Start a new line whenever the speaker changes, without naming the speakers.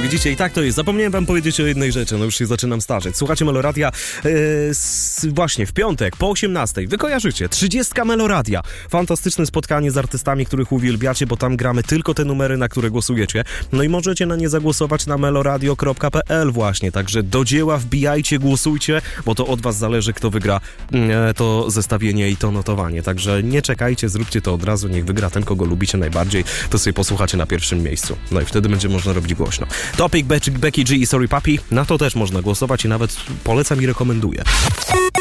widzicie, i tak to jest. Zapomniałem wam powiedzieć o jednej rzeczy, no już się zaczynam starzeć. Słuchacie Meloradia właśnie w piątek po 18:00. Wy kojarzycie, 30 Meloradia. Fantastyczne spotkanie z artystami, których uwielbiacie, bo tam gramy tylko te numery, na które głosujecie. No i możecie na nie zagłosować na meloradio.pl właśnie. Także do dzieła, wbijajcie, głosujcie, bo to od was zależy, kto wygra to zestawienie i to notowanie. Także nie czekajcie, zróbcie to od razu, niech wygra ten, kogo lubicie najbardziej, to sobie posłuchacie na pierwszym miejscu. No i wtedy będzie można robić głośno. Topic, Becky G i Sorry Papi, na to też można głosować i nawet polecam i rekomenduję.